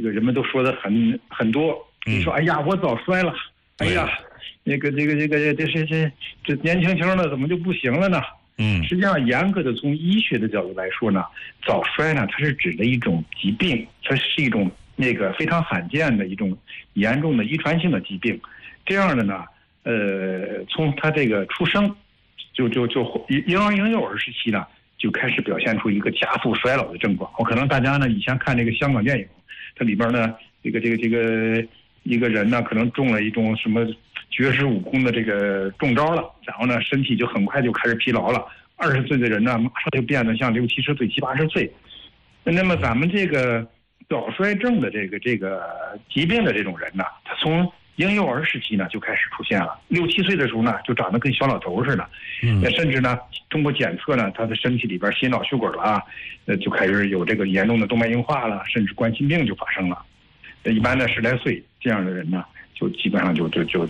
个人们都说的很多。你说，哎呀，我早衰了，哎呀，这年轻的怎么就不行了呢？实际上，严格的从医学的角度来说呢，早衰呢，它是指的一种疾病，它是一种非常罕见的一种严重的遗传性的疾病。这样的呢，从他这个出生，就婴幼儿时期呢，就开始表现出一个加速衰老的症状。可能大家呢以前看这个香港电影，它里边呢这个一个人呢可能中了一种什么绝世武功的这个中招了，然后呢身体就很快就开始疲劳了。20岁的人呢马上就变得像60、70岁、70、80岁。那么咱们这个早衰症的这个疾病的这种人呢，他从婴幼儿时期呢就开始出现了，6、7岁的时候呢就长得跟小老头似的，甚至呢通过检测呢，他的身体里边心脑血管了，就开始有这个严重的动脉硬化了，甚至冠心病就发生了。一般的10来岁这样的人呢，就基本上就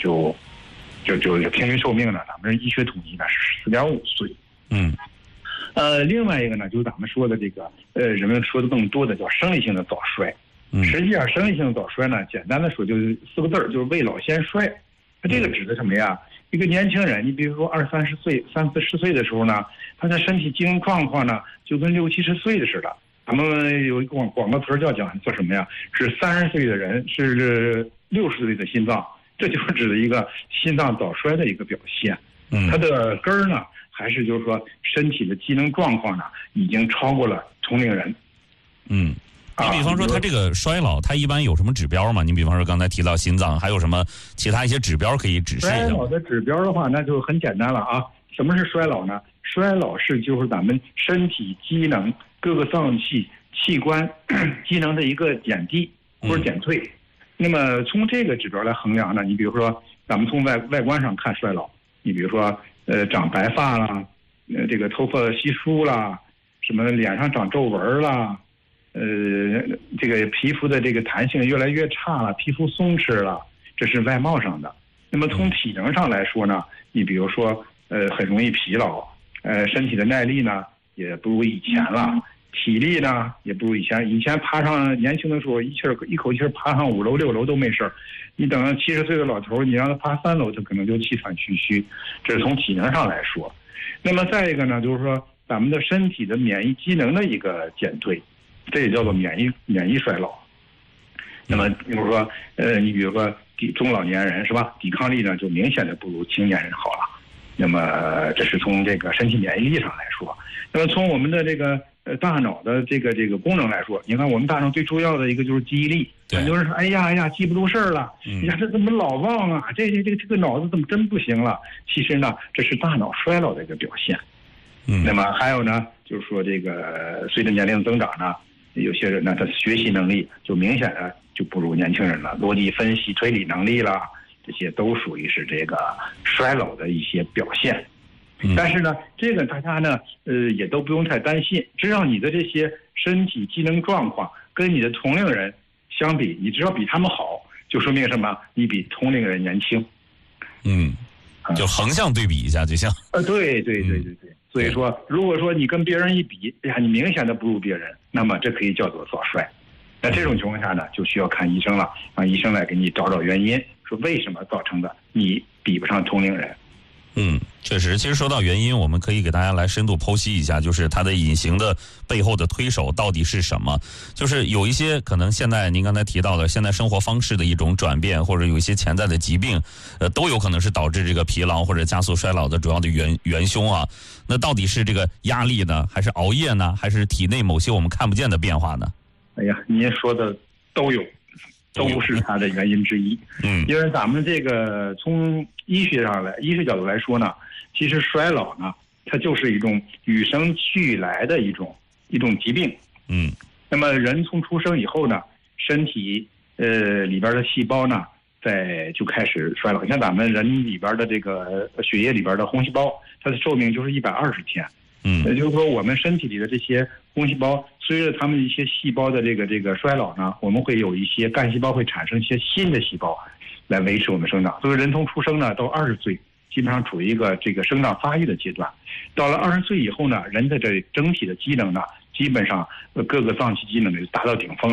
平均寿命呢，咱们医学统计呢是14.5岁。另外一个呢，就是咱们说的这个人们说的更多的叫生理性的早衰。实际上，生理性的早衰呢，简单的说就是4个字，就是未老先衰。那这个指的什么呀？一个年轻人，你比如说20、30岁、30、40岁的时候呢，他的身体机能状况呢，就跟60、70岁的似的。咱们有一个广告词叫什么呀？是30岁的人是60岁的心脏，这就是指的一个心脏早衰的一个表现。它的根儿呢，还是就是说身体的机能状况呢，已经超过了同龄人。 你比方说，它这个衰老，它一般有什么指标吗？你比方说刚才提到心脏，还有什么其他一些指标可以指示一下？ 衰老的指标的话，那就很简单了啊。什么是衰老呢？衰老就是咱们身体机能各个脏器器官机能的一个减低或者减退。那么从这个指标来衡量呢，你比如说咱们从外观上看衰老，你比如说长白发啦，这个头发稀疏啦，什么脸上长皱纹啦。这个皮肤的这个弹性越来越差了，皮肤松弛了，这是外貌上的。那么从体能上来说呢，你比如说很容易疲劳，身体的耐力呢也不如以前了，体力呢也不如以前。以前爬上年轻的时候一口气爬上5楼6楼都没事，你等70岁的老头，你让他爬3楼，他可能就气喘吁吁。这是从体能上来说。那么再一个呢，就是说咱们的身体的免疫机能的一个减退。这也叫做免疫衰老。那么比如说你比如说中老年人是吧，抵抗力呢就明显的不如青年人好了。那么这是从这个身体免疫力上来说。那么从我们的这个大脑的这个功能来说，你看我们大脑最重要的一个就是记忆力。很多人说哎呀记不住事儿了，你看这怎么老忘啊，这个脑子怎么真不行了。其实呢这是大脑衰老的一个表现。那么还有呢就是说这个随着年龄增长呢，有些人呢他学习能力就明显的就不如年轻人了，逻辑分析推理能力啦，这些都属于是这个衰老的一些表现。但是呢这个大家呢也都不用太担心，只要你的这些身体机能状况跟你的同龄人相比，你只要比他们好，就说明什么？你比同龄人年轻。 就横向对比一下就像对。所以说如果说你跟别人一比，哎呀你明显的不如别人，那么这可以叫做早衰。那这种情况下呢就需要看医生了，让医生来给你找原因，说为什么造成的你比不上同龄人。 确实，其实说到原因，我们可以给大家来深度剖析一下，就是它的隐形的背后的推手到底是什么。就是有一些可能现在您刚才提到的现在生活方式的一种转变，或者有一些潜在的疾病，都有可能是导致这个疲劳或者加速衰老的主要的元凶啊。那到底是这个压力呢，还是熬夜呢，还是体内某些我们看不见的变化呢？ 哎呀，您说的都有，都是它的原因之一。因为咱们这个从医学角度来说呢，其实衰老呢，它就是一种与生俱来的一种疾病。那么人从出生以后呢，身体里边的细胞呢，就开始衰老。你看咱们人里边的这个血液里边的红细胞，它的寿命就是120天。也就是说，我们身体里的这些红细胞，随着它们一些细胞的这个衰老呢，我们会有一些干细胞会产生一些新的细胞，来维持我们生长。所以人从出生呢到20岁，基本上处于一个这个生长发育的阶段。到了20岁以后呢，人的这整体的机能呢，基本上各个脏器机能就达到顶峰了。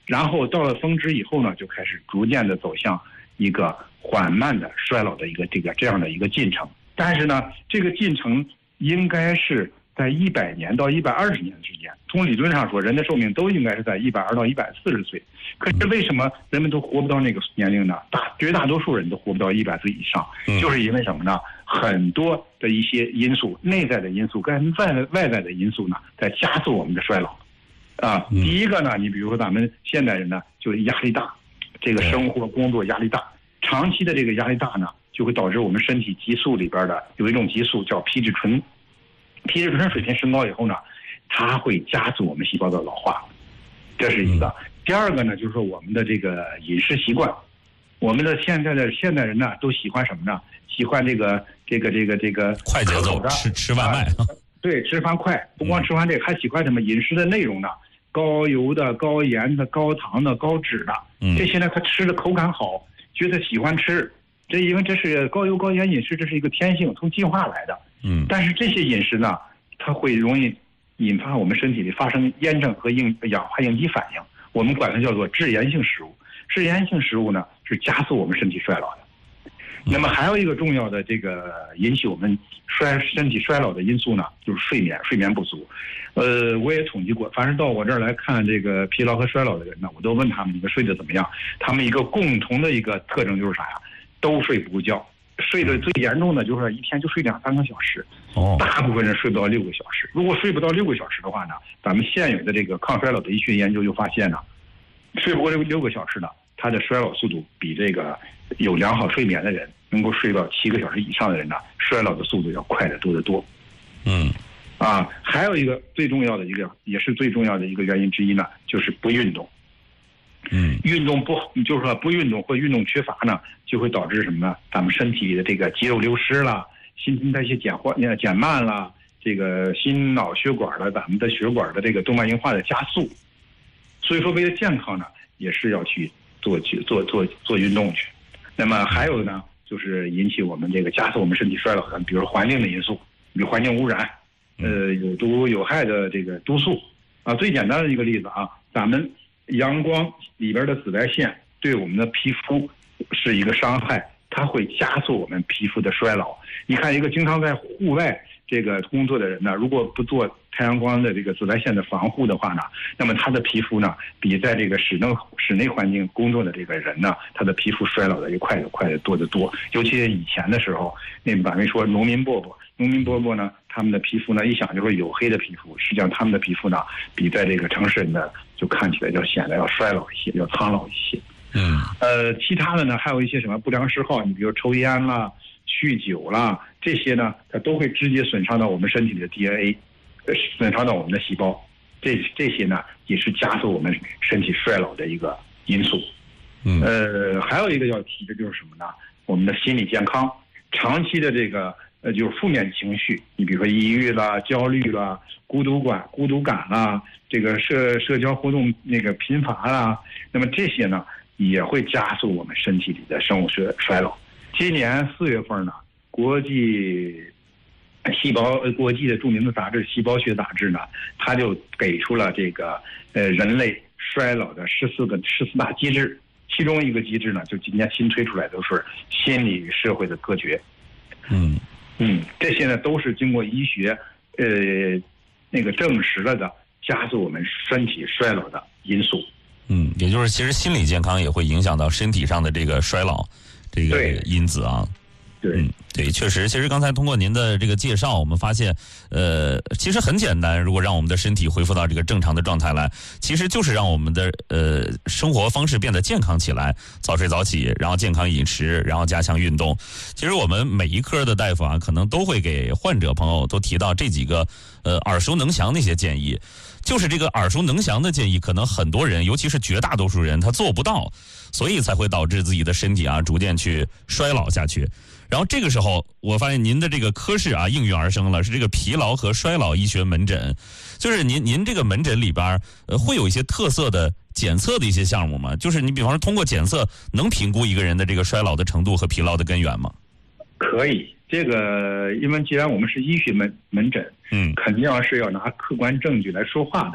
然后到了峰值以后呢，就开始逐渐的走向一个缓慢的衰老的这样的一个进程。但是呢，这个进程应该是在100年到120年之间。从理论上说，人的寿命都应该是在120到140岁。可是为什么人们都活不到那个年龄呢？绝大多数人都活不到100岁以上，就是因为什么呢？很多的一些因素，内在的因素跟外在的因素呢，在加速我们的衰老。第一个呢，你比如说咱们现代人呢，就是压力大，这个生活工作压力大，长期的这个压力大呢，就会导致我们身体激素里边的有一种激素叫皮质醇，皮质醇水平升高以后呢，它会加速我们细胞的老化，这是一个。第二个呢，就是说我们的这个饮食习惯，我们的现代人呢，都喜欢什么呢？喜欢这个快节奏，吃外卖。 对，吃饭快，不光吃饭这个，还喜欢什么饮食的内容呢？高油的、高盐的、高糖的、高脂的，这些呢，他吃的口感好，觉得喜欢吃。因为这是高油高盐饮食，这是一个天性，从进化来的。但是这些饮食呢，它会容易引发我们身体里发生炎症和氧化应激反应，我们管它叫做致炎性食物。致炎性食物呢，是加速我们身体衰老的。那么还有一个重要的这个引起我们身体衰老的因素呢，就是睡眠不足。我也统计过，凡是到我这儿来看这个疲劳和衰老的人呢，我都问他们你们睡得怎么样？他们一个共同的一个特征就是啥呀？都睡不够觉，睡得最严重的就是一天就睡2-3个小时。大部分人睡不到6个小时。如果睡不到6个小时的话呢，咱们现有的这个抗衰老的医学研究就发现呢，睡不过6个小时的，他的衰老速度比这个有良好睡眠的人，能够睡到7个小时以上的人呢，衰老的速度要快得多得多。还有一个最重要的一个，也是最重要的一个原因之一呢，就是不运动。运动就是说不运动或运动缺乏呢，就会导致什么呢？咱们身体里的这个肌肉流失了，新陈代谢减慢了，这个心脑血管的咱们的血管的这个动脉硬化的加速。所以说，为了健康呢，也是要去做运动去。那么还有呢，就是引起我们这个加速我们身体衰老的，比如环境的因素，比如环境污染，有毒有害的这个毒素最简单的一个例子咱们阳光里边的紫外线对我们的皮肤是一个伤害，它会加速我们皮肤的衰老。你看，一个经常在户外这个工作的人呢，如果不做太阳光的这个紫外线的防护的话呢，那么他的皮肤呢，比在这个室内环境工作的这个人呢，他的皮肤衰老的也快得多得多。尤其是以前的时候，咱们说农民伯伯呢，他们的皮肤呢，一想就是黝黑的皮肤，实际上他们的皮肤呢，比在这个城市人的就看起来要显得要衰老一些，要苍老一些。其他的呢，还有一些什么不良嗜好，你比如抽烟啦、酗酒啦，这些呢，它都会直接损伤到我们身体里的 DNA， 损伤到我们的细胞。这些呢，也是加速我们身体衰老的一个因素。还有一个要提的就是什么呢？我们的心理健康，长期的这个就是负面情绪，你比如说抑郁啦、焦虑啦、孤独感啦，这个社交活动那个贫乏啦，那么这些呢，也会加速我们身体里的生物衰老。今年4月份呢，国际的著名的杂志《细胞学杂志》呢，它就给出了这个人类衰老的14大机制，其中一个机制呢，就今年新推出来的是心理与社会的隔绝。这些呢都是经过医学那个证实了的，加速我们身体衰老的因素。 也就是其实心理健康也会影响到身体上的这个衰老这个因子对，确实，其实刚才通过您的这个介绍，我们发现，其实很简单，如果让我们的身体恢复到这个正常的状态来，其实就是让我们的生活方式变得健康起来，早睡早起，然后健康饮食，然后加强运动。其实我们每一科的大夫可能都会给患者朋友都提到这几个耳熟能详的一些建议。就是这个耳熟能详的建议，可能很多人，尤其是绝大多数人，他做不到，所以才会导致自己的身体逐渐去衰老下去。然后这个时候，我发现您的这个科室应运而生了，是这个疲劳和衰老医学门诊。就是您这个门诊里边会有一些特色的检测的一些项目吗？就是你比方说通过检测能评估一个人的这个衰老的程度和疲劳的根源吗？ 可以，这个因为既然我们是医学门诊，肯定是要拿客观证据来说话的。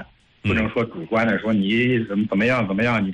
不能说主观的说你怎么样，你